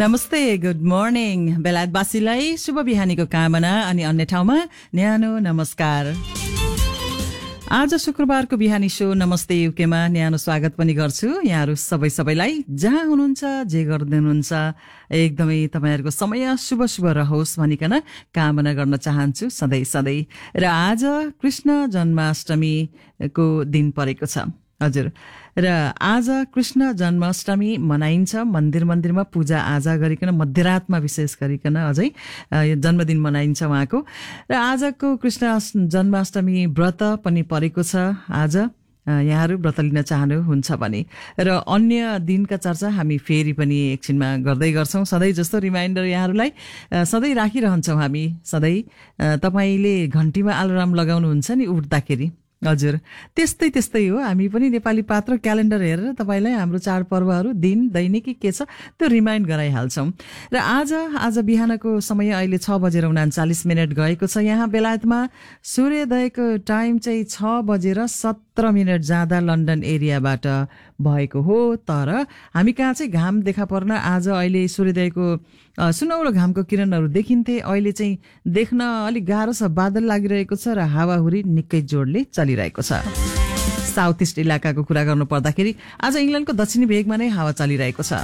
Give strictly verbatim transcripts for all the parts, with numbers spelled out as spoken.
नमस्ते, good morning. बेलायतवासीलाई शुभ बिहानीको कामना अनि अन्य ठाउँमा न्यानो नमस्कार। आज शुक्रबारको बिहानी शो नमस्ते युकेमा न्यानो स्वागत पनि गर्छु। यहाँहरू सबै सबैलाई जहाँ हुनुहुन्छ, जे गर्दै हुनुहुन्छ, एकदमै तपाईहरुको समय शुभ शुभ रहोस् भनिकन कामना गर्न चाहन्छु सधैँ सधैँ। र आज कृष्ण जन्माष्टमीको दिन परेको छ। हजुर, र आज कृष्ण जन्माष्टमी मनाइन्छ। मन्दिर मन्दिरमा पूजा आजा गरिकन मध्यरातमा विशेष गरिकन अझै जन्मदिन मनाइन्छ उहाँको। र आजको कृष्ण जन्माष्टमी व्रत पनि परेको छ। आज यहाँहरू व्रत लिन चाहनुहुन्छ भने र अन्य दिनका चर्चा हामी फेरि पनि एकछिनमा गर्दै गर्छौं। सधैँ जस्तो रिमाइन्डर यहाँहरूलाई सधैँ राखिरहन्छौं हामी। सधैँ तपाईले घण्टीमा अलार्म लगाउनुहुन्छ नि उठ्दाखेरि। हजुर, त्यस्तै त्यस्तै हो। हामी पनि नेपाली पात्र क्यालेन्डर हेरेर तपाईलाई हाम्रो चाडपर्वहरू, दिन, दैनिकी के छ त्यो रिमाइन्ड गराइहाल्छौं। र आज आज बिहानको समय अहिले छ बजेर उनाचालिस मिनट गएको छ। यहाँ बेलायतमा सूर्योदयको टाइम चाहिँ छ बजेर सत्र मिनट जाँदा लन्डन एरियाबाट भएको हो। तर हामी कहाँ चाहिँ घाम देखा पर्न आज अहिले सूर्योदयको सुनौलो घामको किरणहरू देखिन्थे। अहिले चाहिँ देख्न अलिक गाह्रो छ, बादल लागिरहेको छ र हावाहुरी निकै जोडले चलिरहेको छ। साउथ इस्ट इलाकाको कुरा गर्नु पर्दाखेरि आज इङ्ल्यान्डको दक्षिणी भेगमा नै हावा चलिरहेको छ।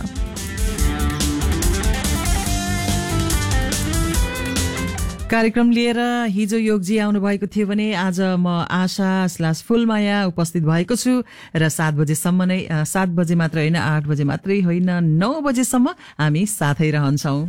कार्यक्रम लिएर हिजो योगजी आउनु भएको थियो भने आज म आशा स्ल्यास फुलमाया उपस्थित भएको छु। र सात बजेसम्म नै, सात बजे मात्र होइन, आठ बजे मात्रै होइन, नौ बजेसम्म हामी साथै रहन्छौं।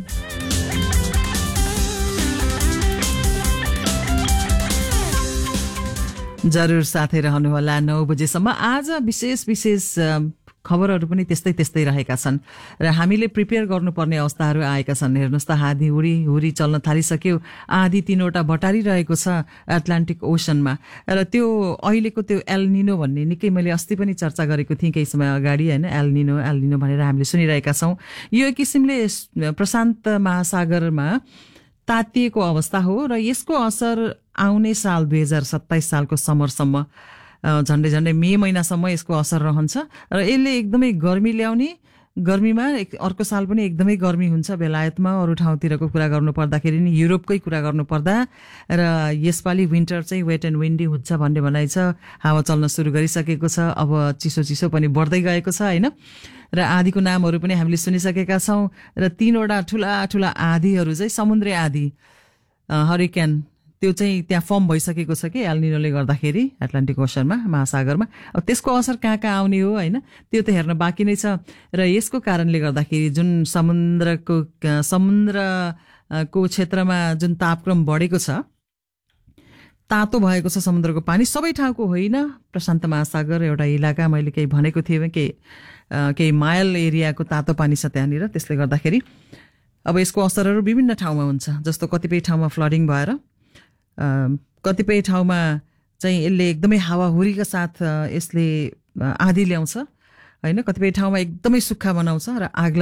जरुर साथै रहनुहोला नौ बजेसम्म। आज विशेष विशेष खबरहरू पनि त्यस्तै त्यस्तै रहेका छन् र हामीले प्रिपेयर गर्नुपर्ने अवस्थाहरू आएका छन्। हेर्नुहोस् त, आधी हुरी हुरी चल्न थालिसक्यो। आधी तीनवटा बटारिरहेको छ एटलान्टिक ओसनमा। र त्यो अहिलेको त्यो एल निनो भन्ने निकै मैले अस्ति पनि चर्चा गरेको थिएँ केही समय अगाडि, होइन? एल निनो एल निनो भनेर हामीले सुनिरहेका छौं। यो एक किसिमले प्रशान्त महासागरमा तातिएको अवस्था हो र यसको असर आउने साल दुई हजार सत्ताइस सालको समरसम्म, झन्डै झन्डै मे महिनासम्म यसको असर रहन्छ र यसले एकदमै गर्मी ल्याउने। गर्मीमा अर्को साल पनि एकदमै गर्मी हुन्छ बेलायतमा। अरू ठाउँतिरको कुरा गर्नु पर्दाखेरि नि, युरोपकै कुरा गर्नु पर्दा, र यसपालि विन्टर चाहिँ वेट एन्ड विन्डी हुन्छ भन्ने भनाइ छ। हावा चल्न सुरु गरिसकेको छ। अब चिसो चिसो पनि बढ्दै गएको छ, होइन? र आँधीको नामहरू पनि हामीले सुनिसकेका छौं। र तीनवटा ठूला ठूला आँधीहरू चाहिँ समुद्री आँधी, हरिकेन, त्यो चाहिँ त्यहाँ फर्म भइसकेको छ कि एल निनोले गर्दाखेरि एटलान्टिक ओसनमा, महासागरमा। अब त्यसको असर कहाँ कहाँ आउने हो, होइन? त्यो त हेर्न बाँकी नै छ। र यसको कारणले गर्दाखेरि जुन समुद्रको समुद्रको क्षेत्रमा जुन तापक्रम बढेको छ, तातो भएको छ समुद्रको पानी, सबै ठाउँको होइन। प्रशान्त महासागर एउटा इलाका मैले केही भनेको थिएँ, केही केही माइल एरियाको तातो पानी छ त्यहाँनिर। त्यसले गर्दाखेरि अब यसको असरहरू विभिन्न ठाउँमा हुन्छ। जस्तो कतिपय ठाउँमा फ्लडिङ भएर, कतिपय ठाउँमा चाहिँ यसले एकदमै हावाहुरीका साथ यसले आँधी ल्याउँछ, होइन? कतिपय ठाउँमा एकदमै सुक्खा बनाउँछ र आग